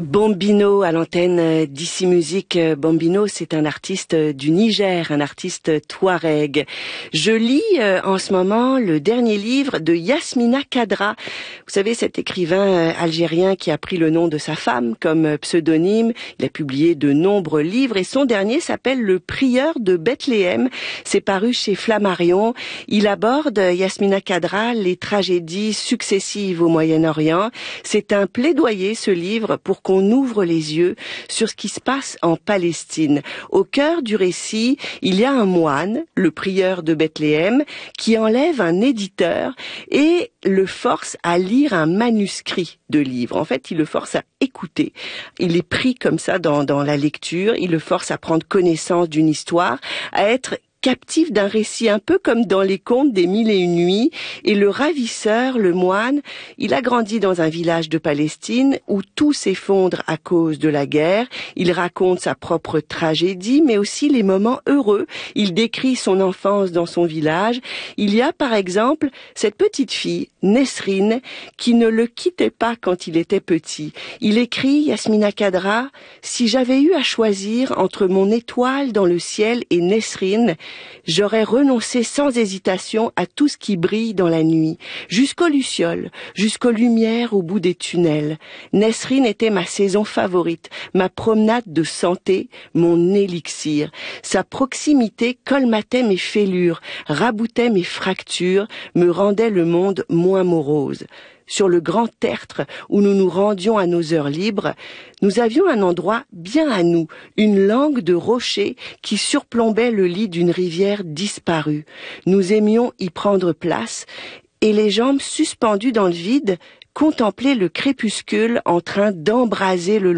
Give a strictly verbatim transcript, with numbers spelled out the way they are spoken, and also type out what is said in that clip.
Bambino à l'antenne d'Ici Musique. Bambino, c'est un artiste du Niger, un artiste touareg. Je lis euh, en ce moment le dernier livre de Yasmina Khadra. Vous savez, cet écrivain euh, algérien qui a pris le nom de sa femme comme pseudonyme. Il a publié de nombreux livres et son dernier s'appelle Le Prieur de Bethléem. C'est paru chez Flammarion. Il aborde, Yasmina Khadra, les tragédies successives au Moyen-Orient. C'est un plaidoyer, ce livre, pour qu'on ouvre les yeux sur ce qui se passe en Palestine. Au cœur du récit, il y a un moine, le prieur de Bethléem, qui enlève un éditeur et le force à lire un manuscrit de livre. En fait, il le force à écouter. Il est pris comme ça dans, dans la lecture, il le force à prendre connaissance d'une histoire, à être captif d'un récit, un peu comme dans les contes des Mille et une nuits. Et le ravisseur, le moine, il a grandi dans un village de Palestine où tout s'effondre à cause de la guerre. Il raconte sa propre tragédie, mais aussi les moments heureux. Il décrit son enfance dans son village. Il y a par exemple cette petite fille, Nesrine, qui ne le quittait pas quand il était petit. Il écrit, Yasmina Khadra, « Si j'avais eu à choisir entre mon étoile dans le ciel et Nesrine, j'aurais renoncé sans hésitation à tout ce qui brille dans la nuit, jusqu'aux lucioles, jusqu'aux lumières au bout des tunnels. Nesrine était ma saison favorite, ma promenade de santé, mon élixir. Sa proximité colmatait mes fêlures, raboutait mes fractures, me rendait le monde moins morose. » Sur le grand tertre où nous nous rendions à nos heures libres, nous avions un endroit bien à nous, une langue de rocher qui surplombait le lit d'une rivière disparue. Nous aimions y prendre place et les jambes suspendues dans le vide, contempler le crépuscule en train d'embraser le